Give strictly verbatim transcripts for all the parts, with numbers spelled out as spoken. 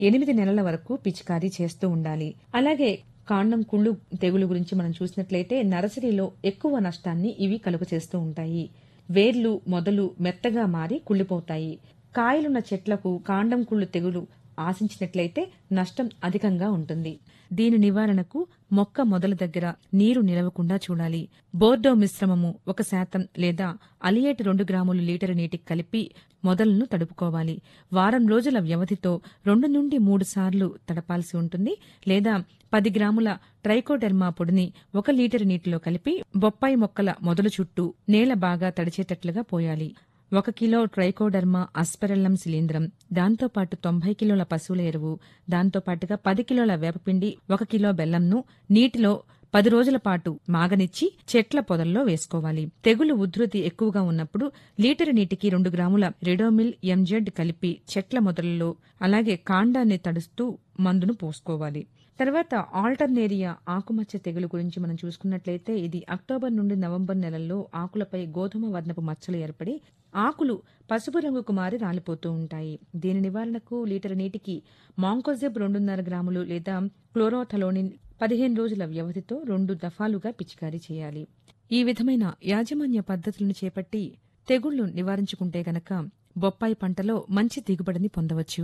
ఎనిమిది నెలల వరకు పిచికారీ చేస్తూ ఉండాలి. అలాగే కాండం కుళ్ళు తెగులు గురించి మనం చూసినట్లయితే నర్సరీలో ఎక్కువ నష్టాన్ని ఇవి కలుగచేస్తూ ఉంటాయి. వేర్లు, మొదలు మెత్తగా మారి కుళ్ళిపోతాయి. కాయలున్న చెట్లకు కాండం కుళ్ళు తెగులు ఆశించినట్లయితే నష్టం అధికంగా ఉంటుంది. దీని నివారణకు మొక్క మొదల దగ్గర నీరు నిలవకుండా చూడాలి. బోర్డో మిశ్రమము ఒక శాతం లేదా అలియేట్ రెండు గ్రాములు లీటరు నీటికి కలిపి మొదలను తడుపుకోవాలి. వారం రోజుల వ్యవధితో రెండు నుండి మూడు సార్లు తడపాల్సి ఉంటుంది. లేదా పది గ్రాముల ట్రైకోడెర్మా పొడిని ఒక లీటరు నీటిలో కలిపి బొప్పాయి మొక్కల మొదలు చుట్టూ నేల బాగా తడిచేటట్లుగా పోయాలి. ఒక కిలో ట్రైకోడెర్మా అస్పెరల్లం శిలీంద్రం, దాంతోపాటు తొంభై కిలోల పశువుల ఎరువు, దాంతోపాటుగా పది కిలోల వేపపిండి, ఒక కిలో బెల్లంను నీటిలో పది రోజుల పాటు మాగనిచ్చి చెట్ల పొదల్లో వేసుకోవాలి. తెగులు ఉధృతి ఎక్కువగా ఉన్నప్పుడు లీటరు నీటికి రెండు గ్రాముల రెడోమిల్ ఎంజెడ్ కలిపి చెట్ల మొదలలో అలాగే కాండాన్ని తడుస్తూ మందును పోసుకోవాలి. తర్వాత ఆల్టర్నేరియా ఆకుమచ్చ తెగులు గురించి మనం చూసుకున్నట్లయితే ఇది అక్టోబర్ నుండి నవంబర్ నెలల్లో ఆకులపై గోధుమ వర్ణపు మచ్చలు ఏర్పడి ఆకులు పసుపు రంగుకు మారి రాలిపోతూ ఉంటాయి. దీని నివారణకు లీటరు నీటికి మాంకోజెబ్ రెండున్నర గ్రాములు లేదా క్లోరోథలోనిన్ పదిహేను రోజుల వ్యవధితో రెండు దఫాలుగా పిచికారీ చేయాలి. ఈ విధమైన యాజమాన్య పద్ధతులను చేపట్టి తెగుళ్లు నివారించుకుంటే గనక బొప్పాయి పంటలో మంచి దిగుబడిని పొందవచ్చు.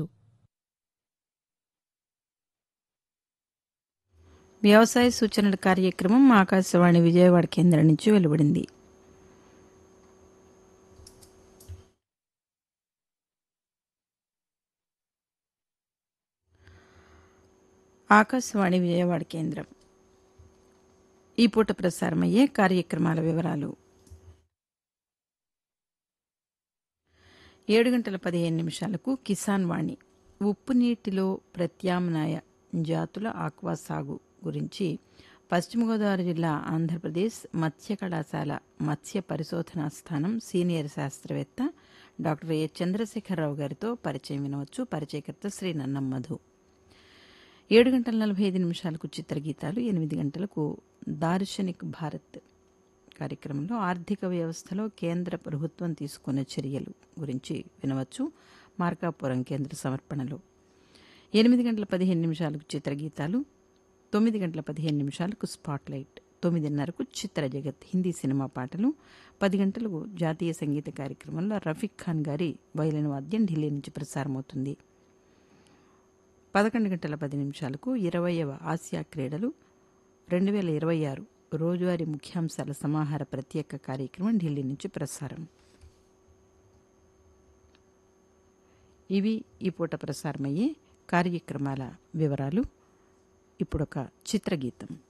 వ్యవసాయ సూచనల కార్యక్రమం ఆకాశవాణి విజయవాడ కేంద్రం నుంచి వెలువడింది. ఆకాశవాణి విజయవాడ కేంద్రం ఈ పూట ప్రసారమయ్యే కార్యక్రమాల వివరాలు. ఏడు గంటల పదిహేను నిమిషాలకు కిసాన్ వాణి ఉప్పు నీటిలో ప్రత్యామ్నాయ జాతుల ఆక్వా సాగు గురించి పశ్చిమ గోదావరి జిల్లా ఆంధ్రప్రదేశ్ మత్స్య కళాశాల మత్స్య పరిశోధనా స్థానం సీనియర్ శాస్త్రవేత్త డాక్టర్ ఏ చంద్రశేఖరరావు గారితో పరిచయం వినవచ్చు. పరిచయకర్త శ్రీ నన్నం మధు. ఏడు గంటల నలభై ఐదు నిమిషాలకు చిత్రగీతాలు, ఎనిమిది గంటలకు దార్శనిక్ భారత్ కార్యక్రమంలో ఆర్థిక వ్యవస్థలో కేంద్ర ప్రభుత్వం తీసుకున్న చర్యలు గురించి వినవచ్చు. మార్కాపురం కేంద్ర సమర్పణలో. ఎనిమిది గంటల పదిహేను నిమిషాలకు చిత్రగీతాలు, తొమ్మిది గంటల పదిహేను నిమిషాలకు స్పాట్లైట్, తొమ్మిదిన్నరకు చిత్ర జగత్ హిందీ సినిమా పాటలు, పది గంటలకు జాతీయ సంగీత కార్యక్రమంలో రఫీక్ ఖాన్ గారి వయలిన్ వాద్యం ఢిల్లీ నుంచి ప్రసారమవుతుంది. పదకొండు గంటల పది నిమిషాలకు ఇరవైవ ఆసియా క్రీడలు రెండు వేల ఇరవై ఆరు రోజువారీ ముఖ్యాంశాల సమాహార ప్రత్యేక కార్యక్రమం ఢిల్లీ నుంచి ప్రసారం. ఇవి ఈ పూట ప్రసారమయ్యే కార్యక్రమాల వివరాలు. ఇప్పుడొక చిత్రగీతం.